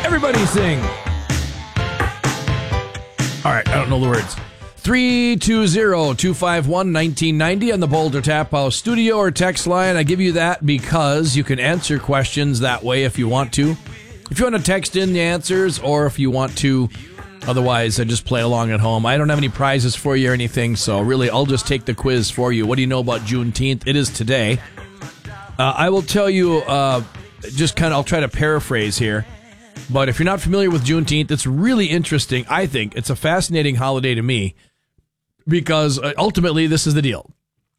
Everybody sing. All right, I don't know the words. 320-251-1990 on the Boulder Tap House studio or text line. I give you that because you can answer questions that way if you want to. If you want to text in the answers or if you want to, otherwise I just play along at home. I don't have any prizes for you or anything, so really I'll just take the quiz for you. What do you know about Juneteenth? It is today. I will tell you, I'll try to paraphrase here. But if you're not familiar with Juneteenth, it's really interesting. I think it's a fascinating holiday to me because ultimately this is the deal.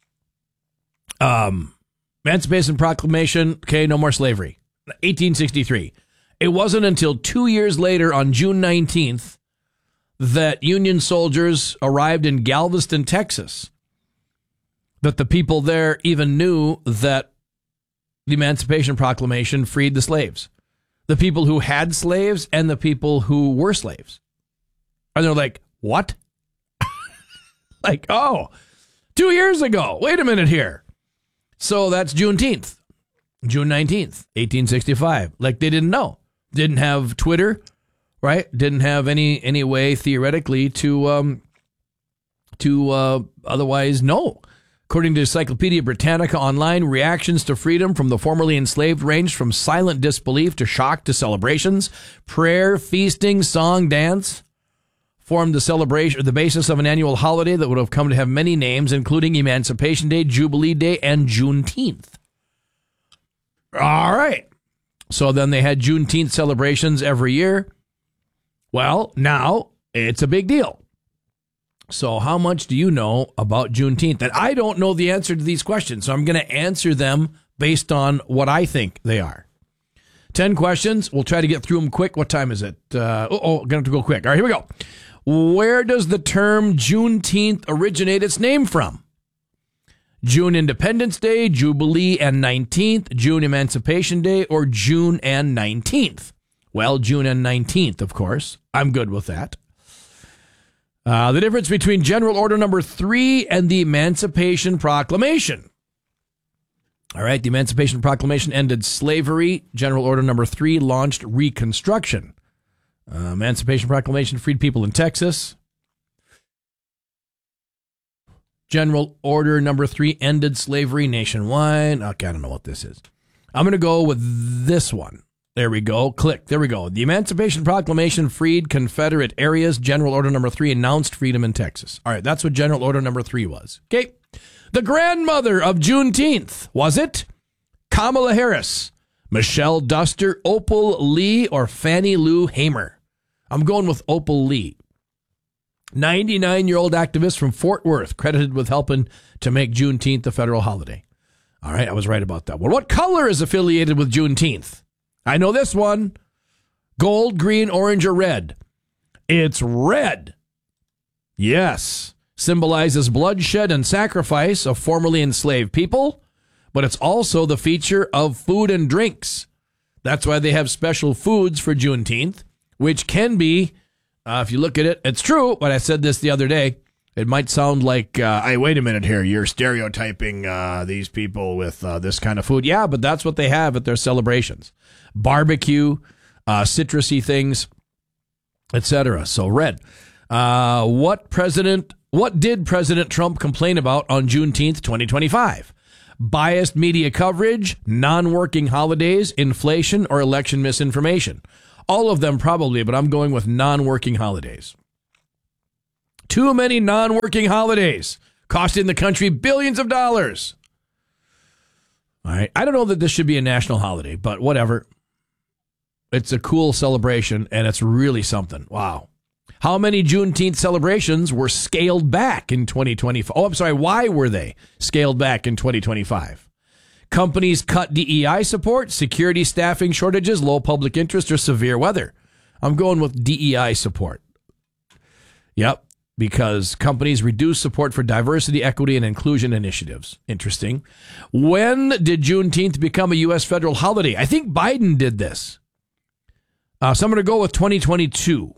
Emancipation Proclamation, okay, no more slavery. 1863. It wasn't until 2 years later on June 19th that Union soldiers arrived in Galveston, Texas, that the people there even knew that the Emancipation Proclamation freed the slaves. The people who had slaves and the people who were slaves. And they're like, what? Like, 2 years ago. Wait a minute here. So that's Juneteenth. June 19th, 1865. Like they didn't know. Didn't have Twitter, right? Didn't have any way theoretically to otherwise know. According to Encyclopedia Britannica Online, reactions to freedom from the formerly enslaved ranged from silent disbelief to shock to celebrations. Prayer, feasting, song, dance formed the basis of an annual holiday that would have come to have many names, including Emancipation Day, Jubilee Day, and Juneteenth. All right. So then they had Juneteenth celebrations every year. Well, now it's a big deal. So how much do you know about Juneteenth? And I don't know the answer to these questions, so I'm going to answer them based on what I think they are. 10 questions. We'll try to get through them quick. What time is it? Going to have to go quick. All right, here we go. Where does the term Juneteenth originate its name from? June Independence Day, Jubilee and 19th, June Emancipation Day, or June and 19th? Well, June and 19th, of course. I'm good with that. The difference between General Order Number 3 and the Emancipation Proclamation. All right, the Emancipation Proclamation ended slavery. General Order Number 3 launched Reconstruction. Emancipation Proclamation freed people in Texas. General Order Number 3 ended slavery nationwide. Okay, I don't know what this is. I'm going to go with this one. There we go. Click. There we go. The Emancipation Proclamation freed Confederate areas. General Order Number 3 announced freedom in Texas. All right, that's what General Order Number 3 was. Okay. The grandmother of Juneteenth, was it Kamala Harris, Michelle Duster, Opal Lee, or Fannie Lou Hamer? I'm going with Opal Lee. 99-year-old activist from Fort Worth, credited with helping to make Juneteenth a federal holiday. All right, I was right about that one. What color is affiliated with Juneteenth? I know this one. Gold, green, orange, or red? It's red. Yes. Symbolizes bloodshed and sacrifice of formerly enslaved people, but it's also the feature of food and drinks. That's why they have special foods for Juneteenth, which can be, if you look at it, it's true, but I said this the other day. It might sound like, hey, wait a minute here, you're stereotyping these people with this kind of food. Yeah, but that's what they have at their celebrations. Barbecue, citrusy things, etc. So red. What did President Trump complain about on Juneteenth 2025? Biased media coverage, non-working holidays, inflation, or election misinformation? All of them probably, but I'm going with non-working holidays. Too many non-working holidays, costing the country billions of dollars. All right. I don't know that this should be a national holiday, but whatever. It's a cool celebration, and it's really something. Wow. How many Juneteenth celebrations were scaled back in 2025? Oh, I'm sorry. Why were they scaled back in 2025? Companies cut DEI support, security staffing shortages, low public interest, or severe weather. I'm going with DEI support. Yep. Because companies reduce support for diversity, equity, and inclusion initiatives. Interesting. When did Juneteenth become a U.S. federal holiday? I think Biden did this. So I'm going to go with 2022.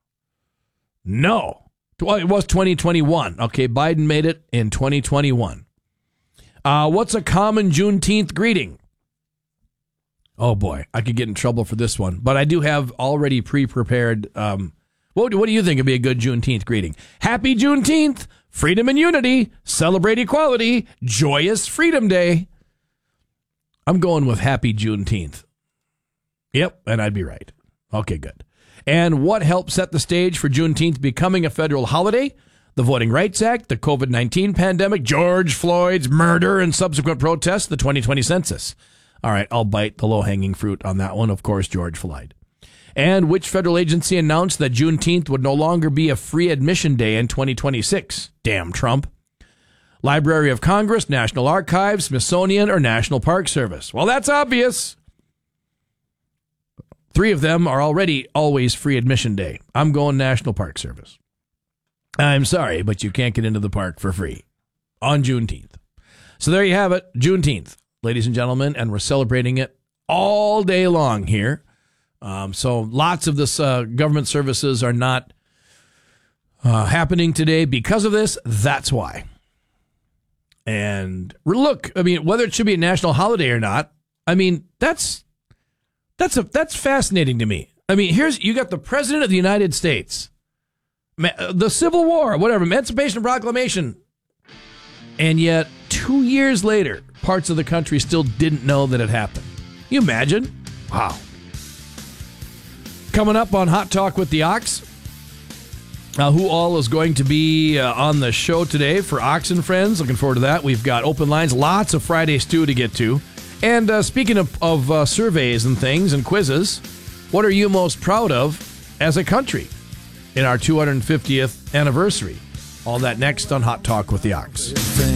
No. Well, it was 2021. Okay, Biden made it in 2021. What's a common Juneteenth greeting? Oh, boy, I could get in trouble for this one. But I do have already pre-prepared. What do you think would be a good Juneteenth greeting? Happy Juneteenth, freedom and unity, celebrate equality, joyous Freedom Day. I'm going with Happy Juneteenth. Yep, and I'd be right. Okay, good. And what helped set the stage for Juneteenth becoming a federal holiday? The Voting Rights Act, the COVID-19 pandemic, George Floyd's murder and subsequent protests, the 2020 census. All right, I'll bite the low-hanging fruit on that one. Of course, George Floyd. And which federal agency announced that Juneteenth would no longer be a free admission day in 2026? Damn Trump. Library of Congress, National Archives, Smithsonian, or National Park Service? Well, that's obvious. 3 of them are already always free admission day. I'm going National Park Service. I'm sorry, but you can't get into the park for free on Juneteenth. So there you have it, Juneteenth, ladies and gentlemen, and we're celebrating it all day long here. So lots of this government services are not happening today because of this. That's why. And look, I mean, whether it should be a national holiday or not, I mean, that's fascinating to me. I mean, you got the President of the United States, the Civil War, whatever, Emancipation Proclamation, and yet 2 years later, parts of the country still didn't know that it happened. You imagine? Wow. Coming up on Hot Talk with the Ox, who all is going to be on the show today for Ox and Friends. Looking forward to that. We've got open lines, lots of Friday stew to get to. And speaking of surveys and things and quizzes, what are you most proud of as a country in our 250th anniversary? All that next on Hot Talk with the Ox.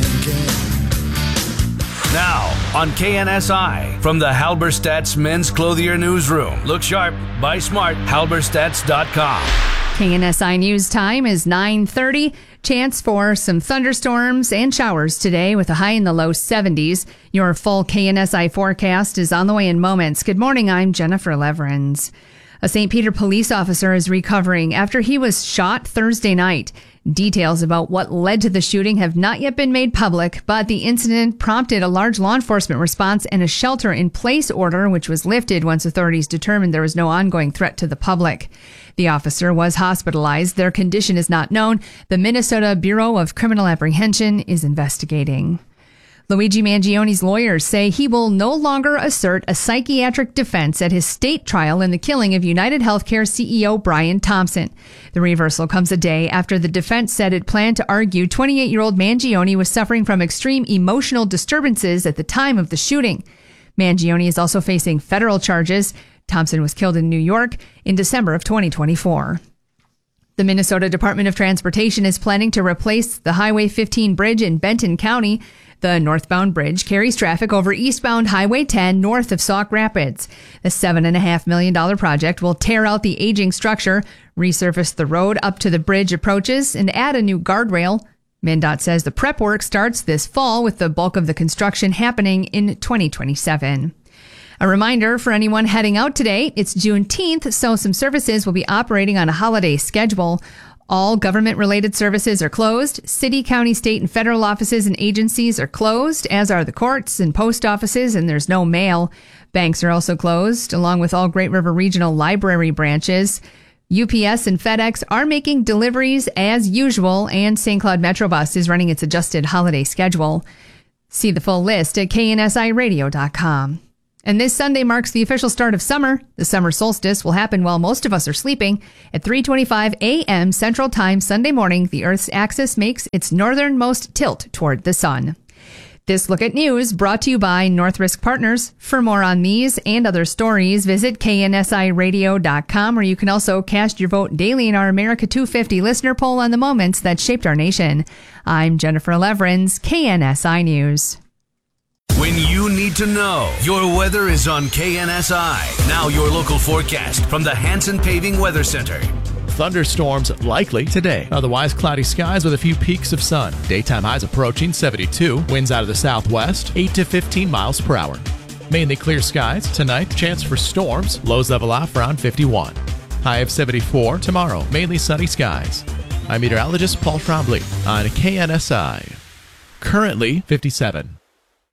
Now, on KNSI, from the Halberstadt's Men's Clothier Newsroom. Look sharp, buy smart, halberstadts.com. KNSI News time is 9:30. Chance for some thunderstorms and showers today with a high in the low 70s. Your full KNSI forecast is on the way in moments. Good morning, I'm Jennifer Leverins. A St. Peter police officer is recovering after he was shot Thursday night. Details about what led to the shooting have not yet been made public, but the incident prompted a large law enforcement response and a shelter-in-place order, which was lifted once authorities determined there was no ongoing threat to the public. The officer was hospitalized. Their condition is not known. The Minnesota Bureau of Criminal Apprehension is investigating. Luigi Mangione's lawyers say he will no longer assert a psychiatric defense at his state trial in the killing of United Healthcare CEO Brian Thompson. The reversal comes a day after the defense said it planned to argue 28-year-old Mangione was suffering from extreme emotional disturbances at the time of the shooting. Mangione is also facing federal charges. Thompson was killed in New York in December of 2024. The Minnesota Department of Transportation is planning to replace the Highway 15 bridge in Benton County. The northbound bridge carries traffic over eastbound Highway 10 north of Sauk Rapids. The $7.5 million project will tear out the aging structure, resurface the road up to the bridge approaches, and add a new guardrail. MnDOT says the prep work starts this fall, with the bulk of the construction happening in 2027. A reminder for anyone heading out today, it's Juneteenth, so some services will be operating on a holiday schedule. All government-related services are closed. City, county, state, and federal offices and agencies are closed, as are the courts and post offices, and there's no mail. Banks are also closed, along with all Great River Regional Library branches. UPS and FedEx are making deliveries as usual, and St. Cloud Metrobus is running its adjusted holiday schedule. See the full list at KNSIRadio.com. And this Sunday marks the official start of summer. The summer solstice will happen while most of us are sleeping. At 3:25 a.m. Central Time Sunday morning, the Earth's axis makes its northernmost tilt toward the sun. This Look at News brought to you by North Risk Partners. For more on these and other stories, visit KNSIRadio.com, where you can also cast your vote daily in our America 250 listener poll on the moments that shaped our nation. I'm Jennifer Leverins, KNSI News. When you need to know, your weather is on KNSI. Now your local forecast from the Hanson Paving Weather Center. Thunderstorms likely today. Otherwise, cloudy skies with a few peaks of sun. Daytime highs approaching 72. Winds out of the southwest, 8 to 15 miles per hour. Mainly clear skies. Tonight, chance for storms. Lows level off around 51. High of 74. Tomorrow, mainly sunny skies. I'm meteorologist Paul Trombley on KNSI. Currently 57.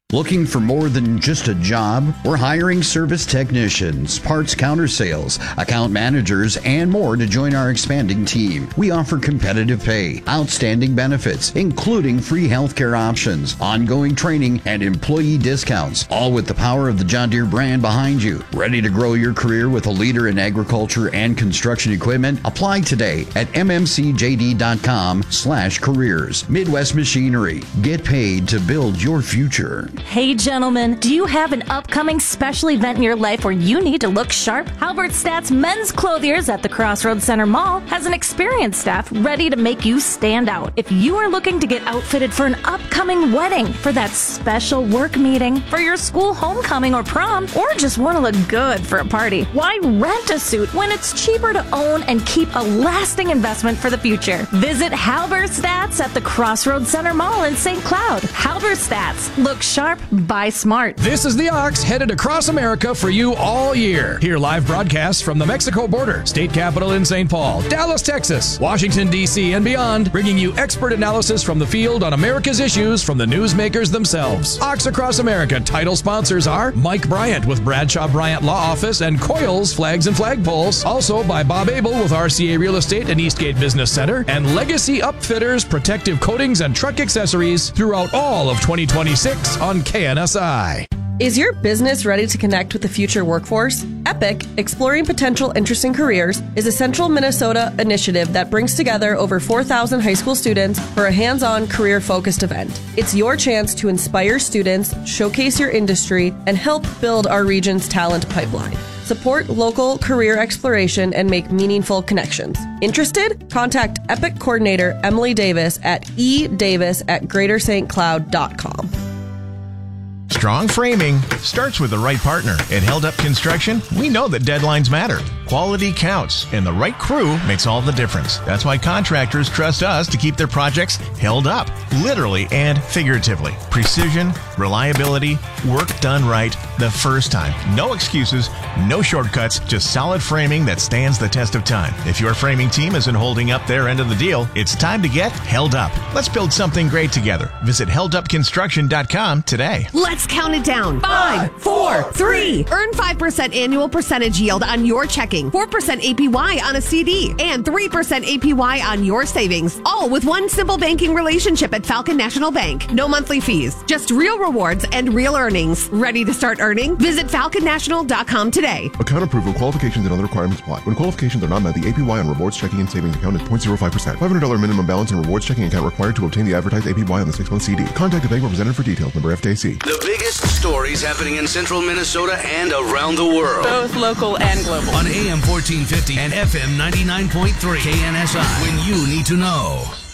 Looking for more than just a job? We're hiring service technicians, parts counter sales, account managers, and more to join our expanding team. We offer competitive pay, outstanding benefits, including free healthcare options, ongoing training, and employee discounts, all with the power of the John Deere brand behind you. Ready to grow your career with a leader in agriculture and construction equipment? Apply today at mmcjd.com/careers. Midwest Machinery. Get paid to build your future. Hey gentlemen, do you have an upcoming special event in your life where you need to look sharp? Halberstadt's Men's Clothiers at the Crossroads Center Mall has an experienced staff ready to make you stand out. If you are looking to get outfitted for an upcoming wedding, for that special work meeting, for your school homecoming or prom, or just want to look good for a party, why rent a suit when it's cheaper to own and keep a lasting investment for the future? Visit Halberstadt's at the Crossroads Center Mall in St. Cloud. Halberstadt's. Look sharp, buy smart. This is the Ox headed across America for you all year. Hear live broadcasts from the Mexico border, state capital in St. Paul, Dallas, Texas, Washington, D.C., and beyond, bringing you expert analysis from the field on America's issues from the newsmakers themselves. Ox Across America title sponsors are Mike Bryant with Bradshaw Bryant Law Office and Coils Flags and Flagpoles. Also by Bob Abel with RCA Real Estate and Eastgate Business Center, and Legacy Upfitters, protective coatings and truck accessories throughout all of 2026 on KNSI. Is your business ready to connect with the future workforce? EPIC, Exploring Potential Interesting Careers, is a central Minnesota initiative that brings together over 4,000 high school students for a hands-on, career-focused event. It's your chance to inspire students, showcase your industry, and help build our region's talent pipeline. Support local career exploration and make meaningful connections. Interested? Contact EPIC coordinator Emily Davis at edavis@greaterstcloud.com. Strong framing starts with the right partner. At Held Up Construction, we know that deadlines matter. Quality counts, and the right crew makes all the difference. That's why contractors trust us to keep their projects held up, literally and figuratively. Precision, reliability, work done right the first time. No excuses, no shortcuts, just solid framing that stands the test of time. If your framing team isn't holding up their end of the deal, it's time to get held up. Let's build something great together. Visit heldupconstruction.com today. Let's count it down. 5, 4, 3. Earn 5% annual percentage yield on your checking, 4% APY on a CD, and 3% APY on your savings. All with one simple banking relationship at Falcon National Bank. No monthly fees, just real rewards and real earnings. Ready to start earning? Visit falconnational.com today. Account approval, qualifications, and other requirements apply. When qualifications are not met, the APY on rewards checking and savings account is 0.05%. $500 minimum balance and rewards checking account required to obtain the advertised APY on the 6-month CD. Contact a bank representative for details. Member FDIC. The biggest stories happening in central Minnesota and around the world. Both local and global. On AM 1450 and FM 99.3 KNSI. When you need to know.